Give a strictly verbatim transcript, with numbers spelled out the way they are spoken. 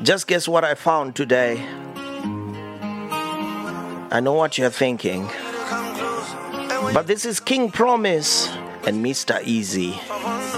Just guess what I found today. I know what you're thinking. But this is King Promise and Mister Easy.